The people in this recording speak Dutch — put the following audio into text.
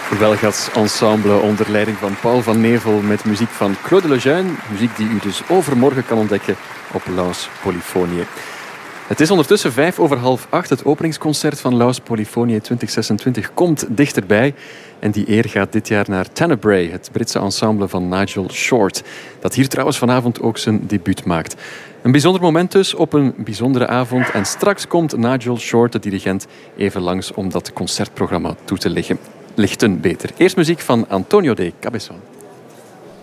Welgats Ensemble onder leiding van Paul van Nevel met muziek van Claude Lejeune. Muziek die u dus overmorgen kan ontdekken op Laus Polyphonië. Het is ondertussen 7:05. Het openingsconcert van Laus Polyphonië 2026 komt dichterbij. En die eer gaat dit jaar naar Tenebrae, het Britse ensemble van Nigel Short. Dat hier trouwens vanavond ook zijn debuut maakt. Een bijzonder moment dus op een bijzondere avond. En straks komt Nigel Short, de dirigent, even langs om dat concertprogramma toe te lichten beter. Eerst muziek van Antonio de Cabezón.